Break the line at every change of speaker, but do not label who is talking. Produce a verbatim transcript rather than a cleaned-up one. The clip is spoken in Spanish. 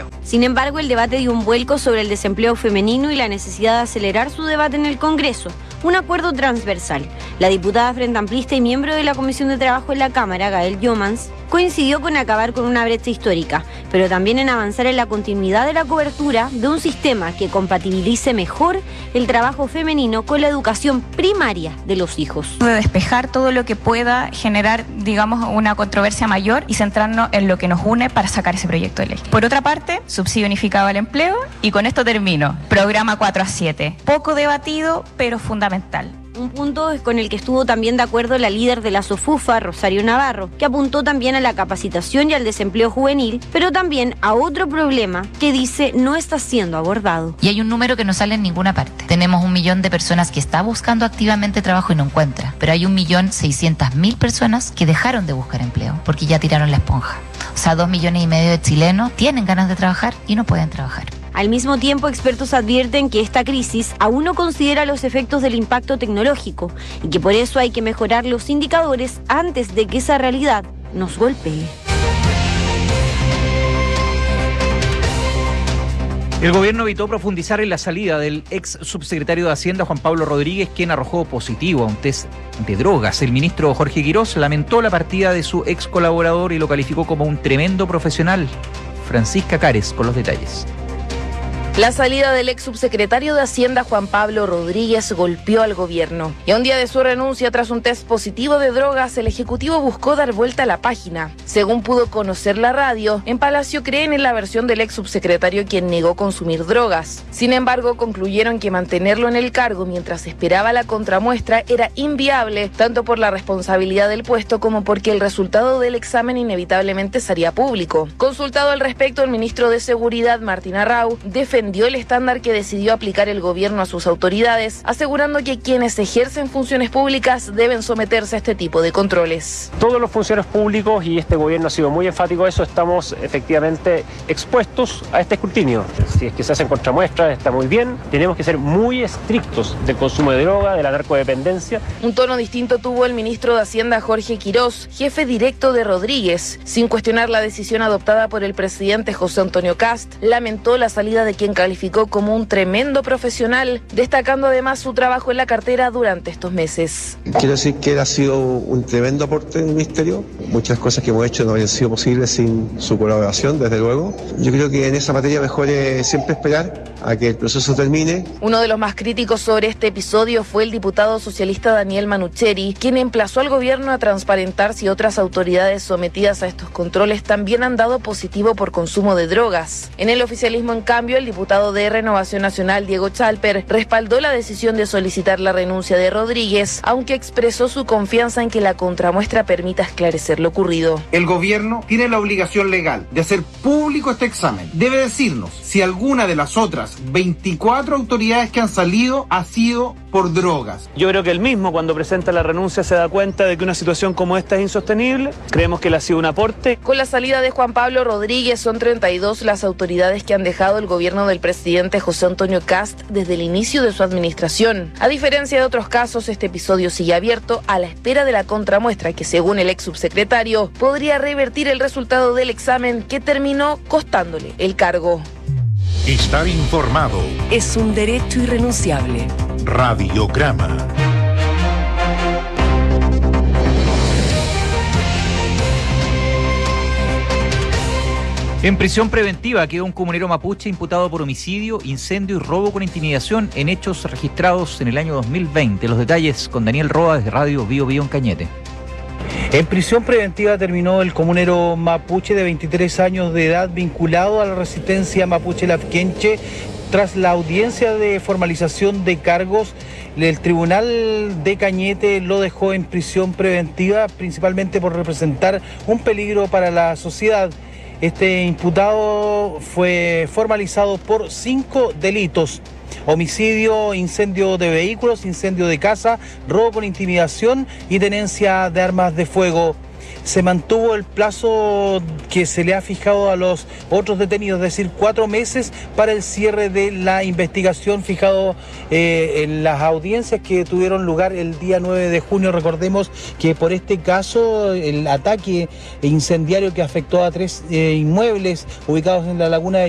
empleo.
Sin embargo, el debate dio un vuelco sobre el desempleo femenino y la necesidad de acelerar su debate en el Congreso. Un acuerdo transversal. La diputada frente amplista y miembro de la Comisión de Trabajo en la Cámara, Gael Jomans, coincidió con acabar con una brecha histórica, pero también en avanzar en la continuidad de la cobertura de un sistema que compatibilice mejor el trabajo femenino con la educación primaria de los hijos.
De despejar todo lo que pueda generar, digamos, una controversia mayor y centrarnos en lo que nos une para sacar ese proyecto de ley. Por otra parte, subsidio unificado al empleo, y con esto termino. Programa cuatro a siete. Poco debatido, pero fundamental.
Un punto con el que estuvo también de acuerdo la líder de la SOFUFA, Rosario Navarro, que apuntó también a la capacitación y al desempleo juvenil, pero también a otro problema que dice no está siendo abordado.
Y hay un número que no sale en ninguna parte. Tenemos un millón de personas que está buscando activamente trabajo y no encuentra, pero hay un millón seiscientas mil personas que dejaron de buscar empleo porque ya tiraron la esponja. O sea, dos millones y medio de chilenos tienen ganas de trabajar y no pueden trabajar.
Al mismo tiempo, expertos advierten que esta crisis aún no considera los efectos del impacto tecnológico y que por eso hay que mejorar los indicadores antes de que esa realidad nos golpee.
El gobierno evitó profundizar en la salida del ex subsecretario de Hacienda, Juan Pablo Rodríguez, quien arrojó positivo a un test de drogas. El ministro Jorge Quirós lamentó la partida de su ex colaborador y lo calificó como un tremendo profesional. Francisca Cares con los detalles.
La salida del ex subsecretario de Hacienda, Juan Pablo Rodríguez, golpeó al gobierno. Y a un día de su renuncia, tras un test positivo de drogas, el Ejecutivo buscó dar vuelta a la página. Según pudo conocer la radio, en Palacio creen en la versión del ex subsecretario, quien negó consumir drogas. Sin embargo, concluyeron que mantenerlo en el cargo mientras esperaba la contramuestra era inviable, tanto por la responsabilidad del puesto como porque el resultado del examen inevitablemente sería público. Consultado al respecto, el ministro de Seguridad, Martín Arrau, defendió Defendió el estándar que decidió aplicar el gobierno a sus autoridades, asegurando que quienes ejercen funciones públicas deben someterse a este tipo de controles.
Todos los funcionarios públicos, y este gobierno ha sido muy enfático en eso, estamos efectivamente expuestos a este escrutinio. Si es que se hacen contramuestras, está muy bien. Tenemos que ser muy estrictos del consumo de droga, de la narcodependencia.
Un tono distinto tuvo el ministro de Hacienda, Jorge Quirós, jefe directo de Rodríguez. Sin cuestionar la decisión adoptada por el presidente José Antonio Kast, lamentó la salida de quien calificó como un tremendo profesional, destacando además su trabajo en la cartera durante estos meses.
Quiero decir que él ha sido un tremendo aporte en el ministerio. Muchas cosas que hemos hecho no habrían sido posibles sin su colaboración, desde luego. Yo creo que en esa materia mejor es siempre esperar a que el proceso termine.
Uno de los más críticos sobre este episodio fue el diputado socialista Daniel Manucheri, quien emplazó al gobierno a transparentar si otras autoridades sometidas a estos controles también han dado positivo por consumo de drogas. En el oficialismo, en cambio, el diputado de Renovación Nacional, Diego Chalper, respaldó la decisión de solicitar la renuncia de Rodríguez, aunque expresó su confianza en que la contramuestra permita esclarecer lo ocurrido.
El gobierno tiene la obligación legal de hacer público este examen. Debe decirnos si alguna de las otras veinticuatro autoridades que han salido ha sido por drogas.
Yo creo que él mismo, cuando presenta la renuncia, se da cuenta de que una situación como esta es insostenible. Creemos que él ha sido un aporte.
Con la salida de Juan Pablo Rodríguez, son treinta y dos las autoridades que han dejado el gobierno del presidente José Antonio Kast desde el inicio de su administración. A diferencia de otros casos, este episodio sigue abierto a la espera de la contramuestra que, según el ex subsecretario, podría revertir el resultado del examen que terminó costándole el cargo.
Estar informado
es un derecho irrenunciable.
Radiograma.
En prisión preventiva quedó un comunero mapuche imputado por homicidio, incendio y robo con intimidación en hechos registrados en el año dos mil veinte. Los detalles con Daniel Roa desde Radio Bio Bio en Cañete.
En prisión preventiva terminó el comunero mapuche de veintitrés años de edad vinculado a la resistencia mapuche Lafkenche. Tras la audiencia de formalización de cargos, el tribunal de Cañete lo dejó en prisión preventiva, principalmente por representar un peligro para la sociedad. Este imputado fue formalizado por cinco delitos: homicidio, incendio de vehículos, incendio de casa, robo con intimidación y tenencia de armas de fuego. Se mantuvo el plazo que se le ha fijado a los otros detenidos, es decir, cuatro meses para el cierre de la investigación fijado eh, en las audiencias que tuvieron lugar el día nueve de junio. Recordemos que por este caso, el ataque incendiario que afectó a tres eh, inmuebles ubicados en la laguna de